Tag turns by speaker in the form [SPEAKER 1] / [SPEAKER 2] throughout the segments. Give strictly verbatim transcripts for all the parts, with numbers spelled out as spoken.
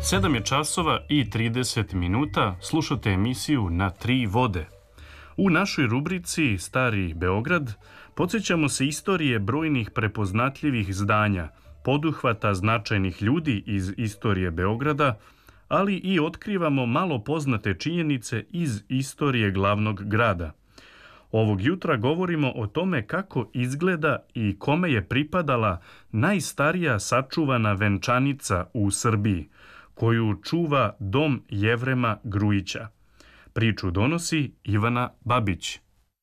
[SPEAKER 1] sedam je časova i trideset minuta, slušate emisiju Na tri vode. U našoj rubrici Stari Beograd podsjećamo se istorije brojnih prepoznatljivih zdanja, poduhvata značajnih ljudi iz istorije Beograda, ali i otkrivamo malo poznate činjenice iz istorije glavnog grada. Ovog jutra govorimo o tome kako izgleda i kome je pripadala najstarija sačuvana venčanica u Srbiji, koju čuva dom Jevrema Grujića. Priču donosi Ivana Babić.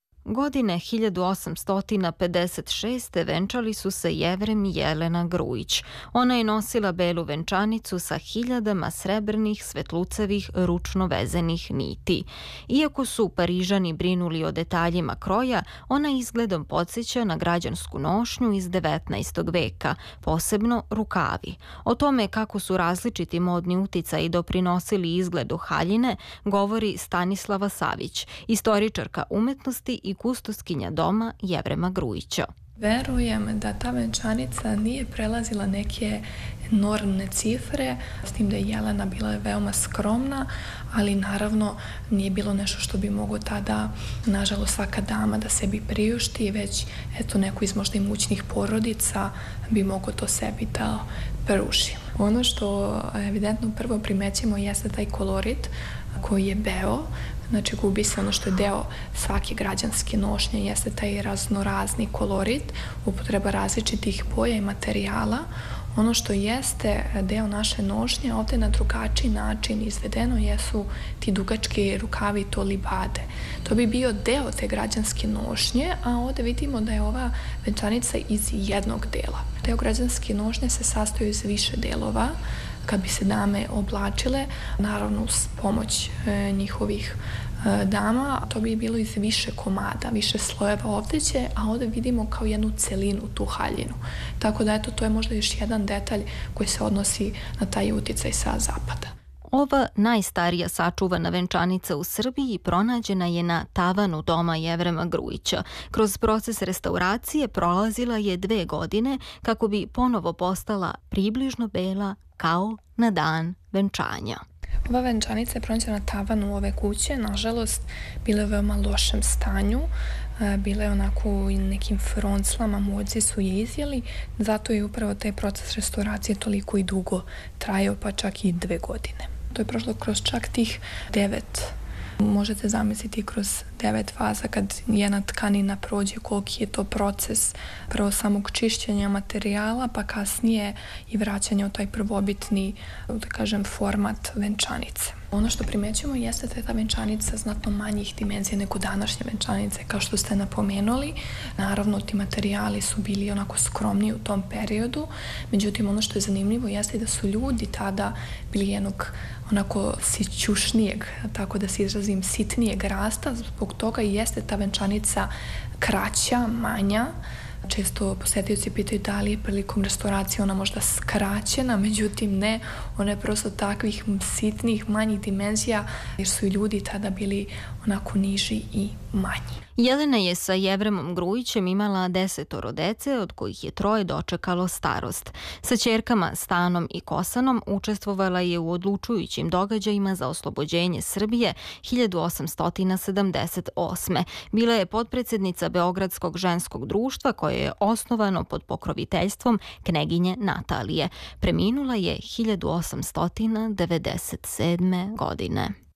[SPEAKER 2] Godine hiljadu osamsto pedeset šeste. venčali su se Jevrem i Jelena Grujić. Ona je nosila belu venčanicu sa hiljadama srebrnih, svetlucevih, ručno vezenih niti. Iako su Parižani brinuli o detaljima kroja, ona izgledom podsjeća na građansku nošnju iz devetnaestog veka, posebno rukavi. O tome kako su različiti modni uticaji doprinosili izgledu haljine, govori Stanislava Savić, istoričarka umetnosti i kustoskinja doma Jevrema Grujića.
[SPEAKER 3] Verujem da ta venčanica nije prelazila neke enormne cifre, s tim da je Jelena bila veoma skromna, ali naravno nije bilo nešto što bi mogo tada, nažalost, svaka dama da sebi priušti, već eto neko iz možda imućnih porodica bi mogo to sebi da peruši. Ono što evidentno prvo primećemo jeste taj kolorit koji je beo. Znači, gubi se ono što je deo svake građanske nošnje, jeste taj raznorazni kolorit, upotreba različitih boja i materijala. Ono što jeste deo naše nošnje, ovde na drugačiji način izvedeno jesu ti dugački rukavi, to libade. To bi bio deo te građanske nošnje, a ovde vidimo da je ova venčanica iz jednog dela. Deo građanske nošnje se sastoji iz više delova. Kad bi se dame oblačile, naravno uz pomoć e, njihovih e, dama, to bi bilo iz više komada, više slojeva ovdeće, a ovde vidimo kao jednu celinu, tu haljinu. Tako da eto, to je možda još jedan detalj koji se odnosi na taj uticaj sa zapada.
[SPEAKER 2] Ova najstarija sačuvana venčanica u Srbiji pronađena je na tavanu doma Jevrema Grujića. Kroz proces restauracije prolazila je dve godine kako bi ponovo postala približno bela kao na dan venčanja.
[SPEAKER 3] Ova venčanica je pronađena na tavanu ove kuće, nažalost, bila je u veoma lošem stanju, bila je onako u nekim fronclama, mođi su je izjeli, zato je upravo taj proces restauracije toliko i dugo trajao, pa čak i dve godine. To je prošlo kroz čak tih devet. Možete zamisliti kroz devet faza kad jedna tkanina prođe, koliki je to proces prvo samog čišćenja materijala, pa kasnije i vraćanja u taj prvobitni, da kažem, format venčanice. Ono što primećujemo jeste da je ta venčanica znatno manjih dimenzija nego današnje venčanice, kao što ste napomenuli. Naravno, ti materijali su bili onako skromniji u tom periodu, međutim, ono što je zanimljivo jeste da su ljudi tada bili jednog onako sićušnijeg, tako da se izrazim, sitnijeg rasta, zbog toga i jeste ta venčanica kraća, manja. Često posetioci pitaju da li je prilikom restauracije ona možda skraćena, međutim ne, ona je prosto takvih sitnih, manjih dimenzija, jer su i ljudi tada bili onako niži i manji.
[SPEAKER 2] Jelena je sa Jevremom Grujićem imala desetoro dece, od kojih je troje dočekalo starost. Sa ćerkama Stanom i Kosanom učestvovala je u odlučujućim događajima za oslobođenje Srbije hiljadu osamsto sedamdeset osme. Bila je potpredsednica Beogradskog ženskog društva koje je osnovano pod pokroviteljstvom kneginje Natalije. Preminula je hiljadu osamsto devedeset sedme. godine.